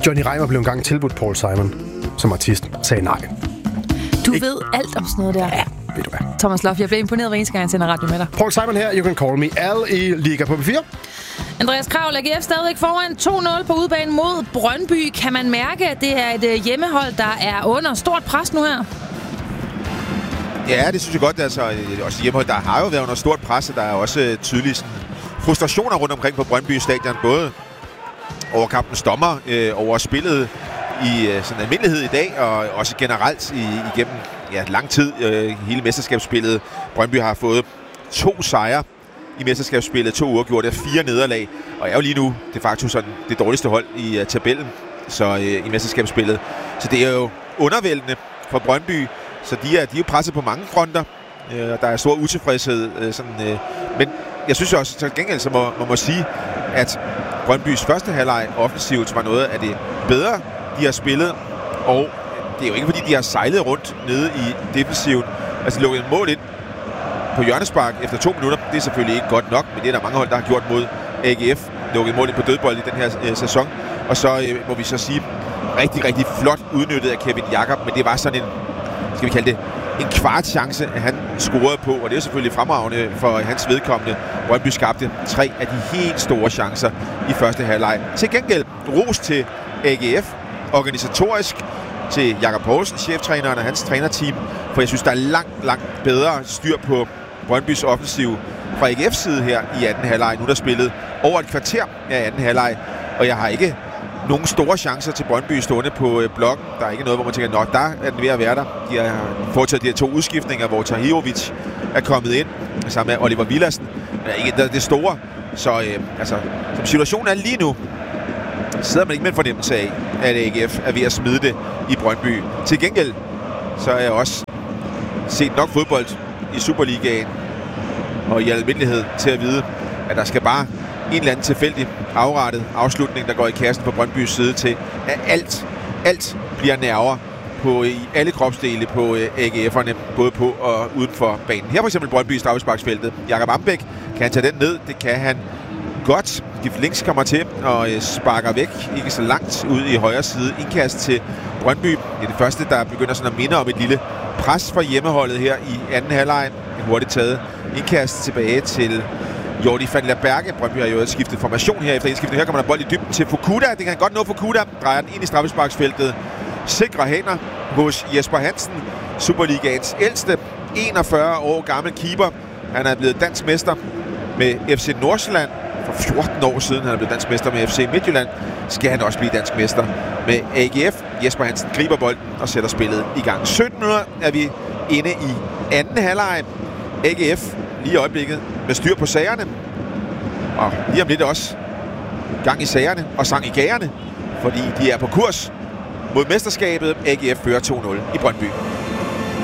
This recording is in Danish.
Johnny Reimer blev engang tilbudt Paul Simon som artist. Sagde nej. Du ved alt om sådan noget der. Ja, ved du hvad. Thomas Loff, jeg bliver imponeret hver eneste gang, jeg sender radio med dig. Paul Simon her, You Can Call Me Al i Liga på B4. Andreas Kravl, AGF stadigvæk foran 2-0 på udebane mod Brøndby. Kan man mærke, at det er et hjemmehold, der er under stort pres nu her? Ja, det synes jeg godt. Altså, også hjemmehold, der har jo været under stort pres, og der er også tydelige frustrationer rundt omkring på Brøndby Stadion. Både over kampens dommer, over spillet i sådan almindelighed i dag, og også generelt igennem lang tid hele mesterskabsspillet. Brøndby har fået 2 sejre i mesterskabsspillet, 2 uafgjorte, 4 nederlag, og er jo lige nu de facto sådan det dårligste hold i tabellen så i mesterskabsspillet. Så det er jo undervældende for Brøndby, så de er jo presset på mange fronter. Der er stor utilfredshed, men jeg synes også, til gengæld så man må sige, at Brøndbys første halvleg offensivt var noget af det bedre, de har spillet, og det er jo ikke fordi, de har sejlet rundt nede i defensiven. Altså, de lukkede et mål ind på hjørnespark efter 2 minutter. Det er selvfølgelig ikke godt nok, men det er der mange hold, der har gjort mod AGF. Lukket et mål ind på dødbold i den her sæson. Og så må vi så sige, rigtig, rigtig flot udnyttet af Kevin Jakob, men det var sådan en, skal vi kalde det, en kvart chance, at han scorede på, og det er selvfølgelig fremragende for hans vedkommende. Brøndby skabte 3 af de helt store chancer i første halvleg. Til gengæld ros til AGF, organisatorisk, til Jakob Poulsen, cheftræneren og hans trænerteam, for jeg synes, der er langt bedre styr på Brøndbys offensiv fra AGF's side her i anden halvleg. Nu er der spillet over et kvarter af anden halvleg, og jeg har ikke nogle store chancer til Brøndby stående på blokken. Der er ikke noget, hvor man tænker, der er den ved at være der. De har foretaget de her 2 udskiftninger, hvor Tahirovic er kommet ind, sammen med Oliver Villadsen. Ikke det store. Så som situationen er lige nu, sidder man ikke med en fornemmelse af, at AGF er ved at smide det i Brøndby. Til gengæld, så har jeg også set nok fodbold i Superligaen og i almindelighed til at vide, at der skal bare en eller anden tilfældig afrettet afslutning, der går i kassen på Brøndbys side til, at alt bliver nerver i alle kropsdele på AGF'erne, både på og uden for banen. Her for eksempel Brøndby i straffesparksfeltet. Jakob Ambæk, kan han tage den ned? Det kan han godt. Gift Links kommer til og sparker væk, ikke så langt ud i højre side. Indkast til Brøndby. Det er det første, der begynder sådan at minde om et lille pres fra hjemmeholdet her i anden halvleg. En hurtigt taget indkast tilbage til Jordi van der Berge. Brøndby har jo skiftet formation her efter indskiftet. Her kommer der bold i dybden til Fukuda. Det kan godt nå Fukuda. Drejer den ind i straffesparksfeltet. Sikre hænder hos Jesper Hansen. Superligaens ældste, 41 år gammel keeper. Han er blevet dansk mester med FC Nordsjælland for 14 år siden. Han er blevet dansk mester med FC Midtjylland. Skal han også blive dansk mester med AGF. Jesper Hansen griber bolden og sætter spillet i gang. 17 minutter er vi inde i anden halvleg. AGF lige i øjeblikket med styr på sagerne. Og lige om lidt også gang i sagerne og sang i gagerne, fordi de er på kurs mod mesterskabet. AGF fører 2-0 i Brøndby.